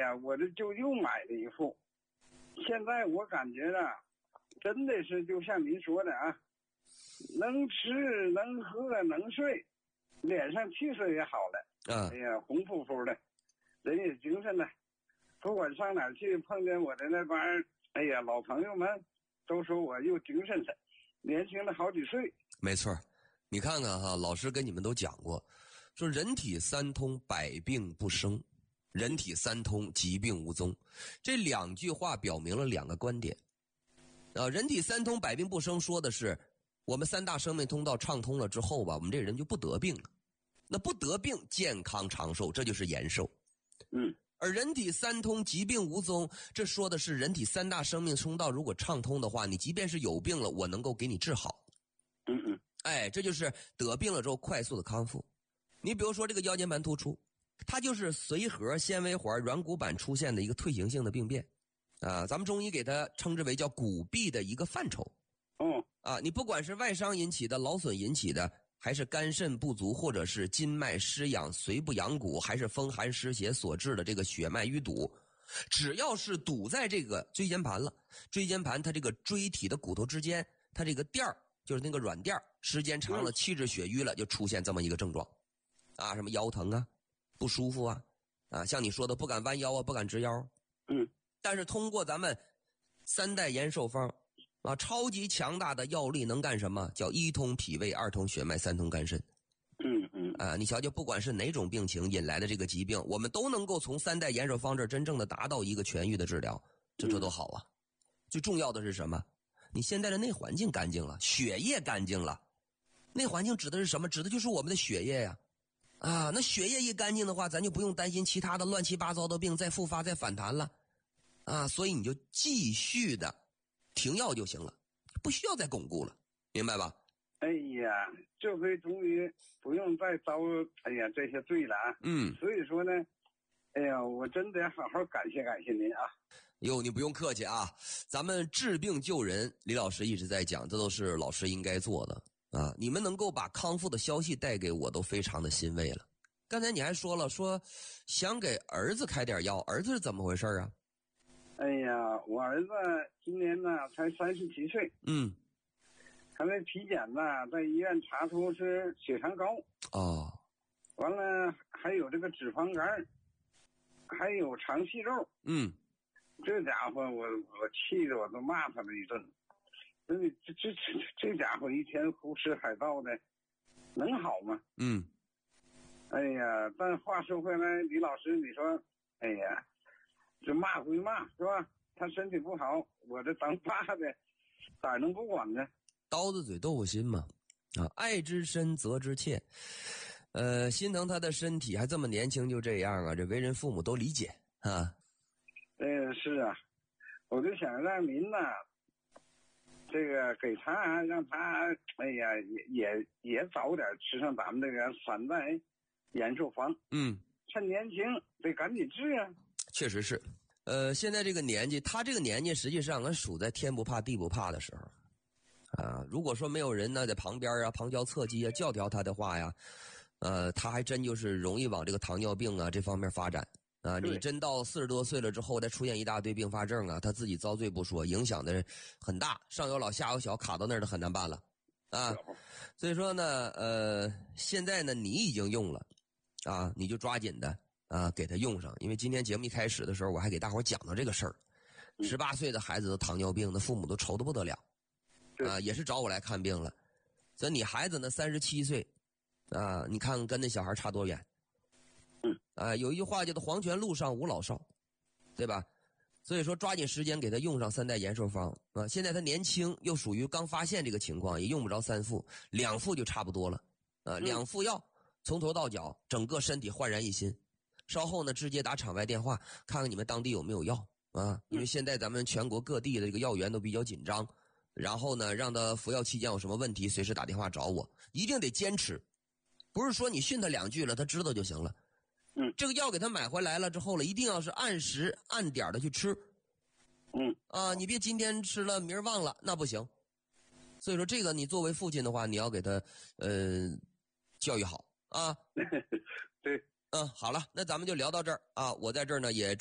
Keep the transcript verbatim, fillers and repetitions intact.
呀，我这就又买了一副。现在我感觉啊，真的是就像您说的啊，能吃能喝能睡，脸上气色也好了。 啊， 哎呀，红扑扑的，人也精神了。不管上哪儿去，碰见我的那帮哎呀老朋友们，都说我又精神了，年轻了好几岁。 没错，你看看哈，老师跟你们都讲过，说人体三通，百病不生；人体三通，疾病无踪。这两句话表明了两个观点。啊，人体三通，百病不生，说的是我们三大生命通道畅通了之后吧，我们这人就不得病了。那不得病，健康长寿，这就是延寿。 嗯。 而人体三通，疾病无踪，这说的是人体三大生命通道如果畅通的话，你即便是有病了，我能够给你治好。 嗯嗯， 哎，这就是得病了之后快速的康复。你比如说这个腰间盘突出，它就是髓核、纤维环、软骨板出现的一个退行性的病变啊，咱们中医给它称之为叫骨痹的一个范畴。 哦， 啊，你不管是外伤引起的、劳损引起的，还是肝肾不足，或者是筋脉失养、髓不养骨，还是风寒湿邪所致的这个血脉淤堵，只要是堵在这个椎间盘了，椎间盘它这个椎体的骨头之间，它这个垫儿就是那个软垫儿，时间长了气滞血瘀了，就出现这么一个症状啊，什么腰疼啊、不舒服啊，啊，像你说的不敢弯腰啊、不敢直腰。 嗯， 但是通过咱们三代延寿方啊，超级强大的药力能干什么？叫一通脾胃，二通血脉，三通肝肾。 嗯嗯啊，你瞧瞧，不管是哪种病情引来的这个疾病，我们都能够从三代延寿方这儿真正的达到一个痊愈的治疗，这这多好啊！最重要的是什么？你现在的内环境干净了，血液干净了。内环境指的是什么？指的就是我们的血液呀。啊，那血液一干净的话，咱就不用担心其他的乱七八糟的病再复发再反弹了。啊，所以你就继续的停药就行了，不需要再巩固了，明白吧？ 哎呀，这回终于不用再遭哎呀这些罪了啊！ 嗯， 所以说呢，哎呀，我真得好好感谢感谢您啊！ 哟，你不用客气啊，咱们治病救人，李老师一直在讲，这都是老师应该做的啊。你们能够把康复的消息带给我，都非常的欣慰了。刚才你还说了，说想给儿子开点药，儿子是怎么回事啊？ 哎呀，我儿子今年呢才三十七岁， 嗯， 他那体检呢，在医院查出是血糖高， 哦， 完了还有这个脂肪肝，还有肠息肉。 嗯， 这家伙我我气得我都骂他了一顿。这这这这这家伙一天胡吃海造的，能好吗？ 嗯， 哎呀，但话说回来，李老师，你说，哎呀，这骂归骂是吧？他身体不好，我这当爸的咋能不管呢？ 刀子嘴豆腐心嘛，啊，爱之深责之切，呃，心疼他的身体还这么年轻就这样啊，这为人父母都理解啊。 嗯，是啊，我就想让您呢，这个给他让他，哎呀，也也也早点吃上咱们这个三代延寿方。嗯，趁年轻得赶紧治啊。 确实是，呃，现在这个年纪，他这个年纪实际上还属在天不怕地不怕的时候。啊，如果说没有人呢在旁边啊旁敲侧击啊教条他的话呀，呃，他还真就是容易往这个糖尿病啊这方面发展啊。你真到四十多岁了之后，再出现一大堆并发症啊，他自己遭罪不说，影响的很大，上有老下有小，卡到那儿都很难办了啊。所以说呢，呃，现在呢你已经用了啊，你就抓紧的啊给他用上，因为今天节目一开始的时候，我还给大伙讲到这个事儿，十八岁的孩子都糖尿病，那父母都愁得不得了。啊，也是找我来看病了。所以你孩子呢，三十七岁，啊，你看跟那小孩差多远？ 嗯， 啊，有一句话叫做“黄泉路上无老少”，对吧？所以说抓紧时间给他用上三代延寿方啊。现在他年轻，又属于刚发现这个情况，也用不着三副，两副就差不多了。啊，两副药从头到脚，整个身体焕然一新。稍后呢，直接打场外电话，看看你们当地有没有药啊？因为现在咱们全国各地的这个药源都比较紧张。然后呢，让他服药期间有什么问题，随时打电话找我，一定得坚持，不是说你训他两句了，他知道就行了。 嗯， 这个药给他买回来了之后了，一定要是按时按点的去吃。 嗯， 啊，你别今天吃了，明儿忘了，那不行。所以说，这个你作为父亲的话，你要给他呃教育好啊。 对， 嗯，好了，那咱们就聊到这儿啊。我在这儿呢也。